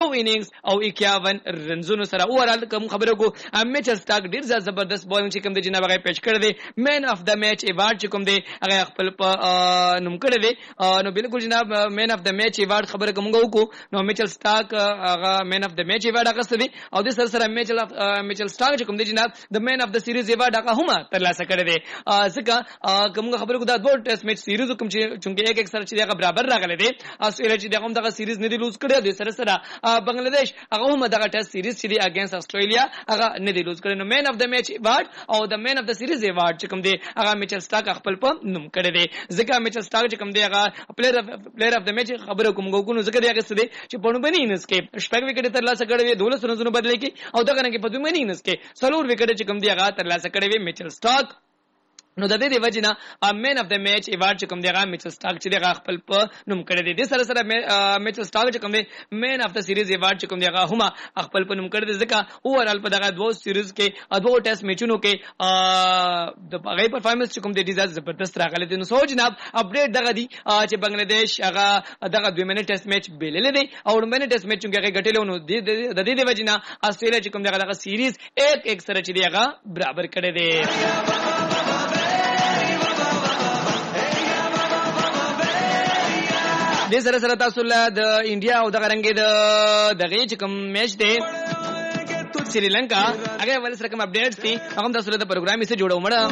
انینګز او 51 رنزونو سره اورال کوم خبره کو میچل سٹارک ډیر زبردست بولینګ چې کوم دی جناب هغه پیش کړی دی مین اف د میچ ایوارډ چې کوم دی هغه خپل نوم کړی دی نو بالکل جناب مین اف د میچ ایوارډ خبره کوم کو نو میچل سٹارک هغه مین اف د میچ ایوارډ هغه ستدي او د سره میچل سٹارک چې کوم دی جناب د مین اف د سیریز ایوارډ هغه هم ترلاسه کړی دی ځکه کوم خبره کو دا دوه ټیسټ میچ سیریز کوم چې چونکه 1-1 سره چې هغه برابر راغلی دی استرالیا چې دغه سیریز نه دی لوز کړی دی سره بنگلاديش هغه هم دغه ټیسټ سیریز چې دی اگینست استرالیا هغه نه دی لوز کړی نو مین اف د میچ ایوارډ او د مین اف د سیریز ایوارډ چې کوم دی هغه میچل سٹارک خپل په نوم کړی دی ځکه میچل سٹارک چې کوم دی هغه پلیئر اف د میچ خبره کوم کو ځکه دی هغه څه دی چې په نوم باندې نس کې شپږ وکټ ترلاسه کړی دی 12 رنونو بدلې کې او دغه نه کې په دوه باندې نس کې څلور وکټ چې کوم دی هغه ترلاسه کړی وي میچل سٹارک نو د دې وجنه مین اف د میچ ایوارډ چې کوم دی هغه میچل سٹارک چې دی خپل په نوم کړی دی د سره میچل سٹارک چې کوم دی مین اف د سیریز ایوارډ چې کوم دی هغه هم خپل په نوم کړی دی ځکه اورال په دغه دوه سیریز کې دوه ټیسټ میچونو کې د هغه پرفارمنس چې کوم دی ډیر زبردست راغلی دی نو سو جناب اپډیټ دغه دی چې بنگلاديش هغه دغه 2 منټ ټیسټ میچ بیللې دی او 2 منټ ټیسټ میچ هغه ګټلو نو د دې وجنه استرالیا چې کوم دغه سیریز 1-1 سره چې دی هغه برابر کړی دی د سره تاسو له د انډیا او د غرنګي دغه چې کوم میچ دی سریلانکا هغه ول سره کوم اپډیټس دي هغه تاسو له پروګرام یې جوړو مړه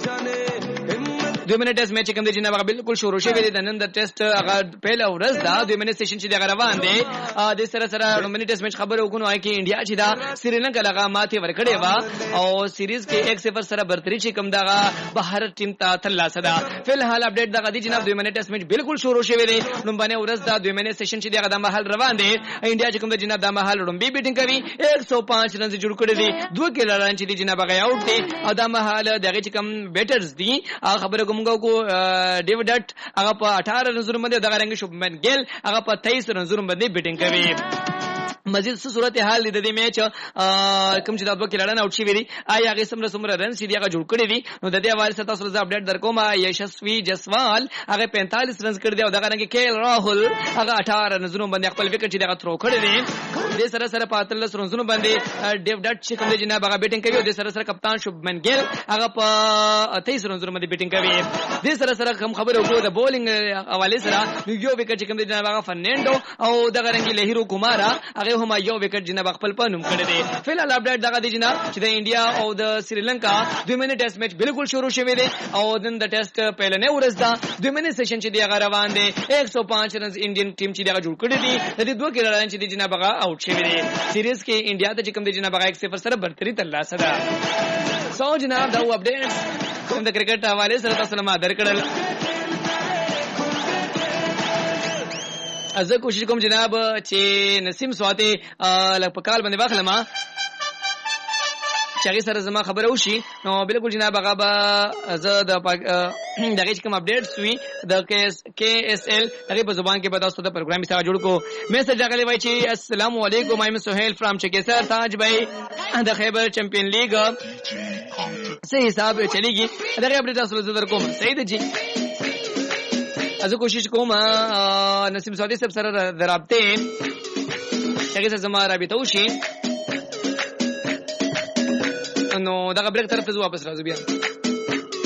2 منټ ټیسټ میچ کوم دی جناب هغه بالکل شروع شوی دی د نن د ټیسټ هغه پهله ورځ دا 2 منټ سیشن چې دی روان دی د سره 2 منټ ټیسټ میچ خبره وکړو چې انډیا چې دا سریلانکا لغه ماته ورکړې و او سیریز کې 1-0 سره برتری چې کوم دا بهر ټیم ته ترلاسه ده فلحال اپډیټ دغه دی جناب 2 منټ ټیسټ میچ بالکل شروع شوی دی نو باندې ورځ دا 2 منټ سیشن چې دی هغه د محل روان دی انډیا چې کوم د جناب د محل رومبي بیټینګ کوي 105 رنز جوړ کړی دی دوه کلران چې دی جناب هغه آوټ دی او د محل دغه چې کوم بیټرز دی خبره کوم کو ډیوډټ هغه په 18 رنزونو باندې دغه رنګ شوبمن ګیل هغه په 23 رنزونو باندې بیټینګ کوي مزید صورت حال د دې میچ کوم چې د دوه کلران اوټ شي ویری آیا هغه سمره رن سي دیغه جوړ کړی دي نو د دې حواله سره تاسو ته اپډیټ درکوم یشسوی جسوال هغه 45 رنز کړ دی او دغه رنګ کېل راهل هغه 18 رنزونو باندې خپل وکټ چې دغه تھرو کړی دی د سره 15 رنزونو باندې ډیوډټ چې کوم دی جناب هغه بیټینګ کوي او د سره کپتان شوبمن ګیل هغه په 23 رنزونو باندې بیټینګ کوي د سره کوم خبره وکړو د بولینګ حواله سره یو وکټ چې کوم دی جناب هغه فرناندو او دغه رنګ لهیرو کومارا هغه هم یو وکټ جناب خپل په نوم کړی دی فلحال اپډیټ دغه دی جناب چې د انډیا او د سریلانکا 2 منټ ټیسټ میچ بالکل شروع شوی دی او نن د ټیسټ پهله نه ورځ دا 2 منټ سیشن چې دی هغه روان دی 105 رنز انډین ټیم چې دی هغه جوړ کړی دی د دې دوه کلران چې دی جناب هغه اوټ شوی دی سیریز کې انډیا ته چې کوم دی جناب هغه 1-0 سره برتری ترلاسه ده سو جناب دا اپډیټ کوم د کرکټ حواله سره تاسو نه ما درکړل زه کوشش کوم جناب چې نسیم سواته لکه په کال باندې واخلم چې هغه سره زما خبره وشي نو بالکل جناب هغه به زه د دغه کوم اپډیټس وي د KSL هغه په زبان کې به تاسو ته پروګرام سره جوړ کو میسج راغلی وای چې السلام علیکم ایم سہیل فرام چکیسر تاج بھائی د خیبر چیمپئن لیگ صحیح حساب چلیږي دغه اپډیټ تاسو ته درکوم صحیح ده جی از کوشش کوم نسیم سعودي صاحب سره درابطه هغه سره زما رابطه وشي نو دا بریک طرف ته واپس راځو بیا